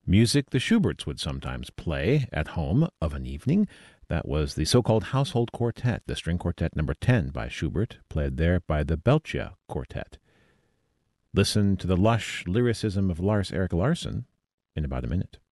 Music the Schuberts would sometimes play at home of an evening. That was the so-called Household Quartet, the string quartet number 10 by Schubert, played there by the Belcher Quartet. Listen to the lush lyricism of Lars Erik Larsson in about a minute.